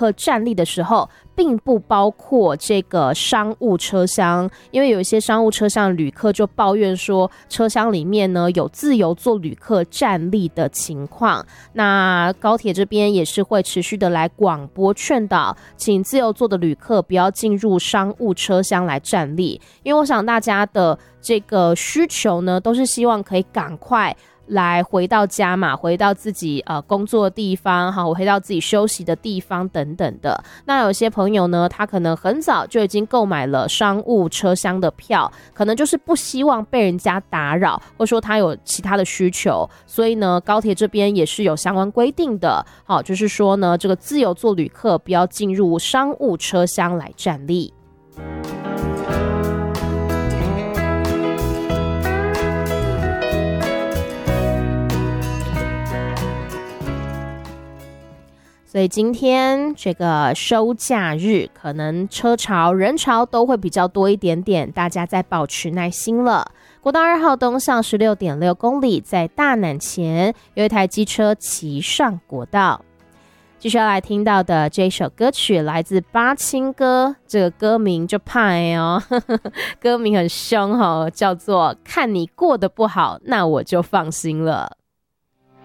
客站立的时候，并不包括这个商务车厢，因为有一些商务车厢旅客就抱怨说，车厢里面呢有自由座旅客站立的情况。那高铁这边也是会持续的来广播劝导，请自由座的旅客不要进入商务车厢来站立，因为我想大家的这个需求呢，都是希望可以赶快来回到家嘛，回到自己工作的地方，好，回到自己休息的地方等等的。那有些朋友呢，他可能很早就已经购买了商务车厢的票，可能就是不希望被人家打扰，或说他有其他的需求，所以呢，高铁这边也是有相关规定的，好，就是说呢，这个自由座旅客不要进入商务车厢来站立。所以今天这个收假日，可能车潮人潮都会比较多一点点，大家再保持耐心了。国道2号东向 16.6 公里，在大南前有一台机车骑上国道。继续要来听到的这首歌曲来自八青歌，这个歌名就派哦，歌名很凶哦，叫做看你过得不好，那我就放心了。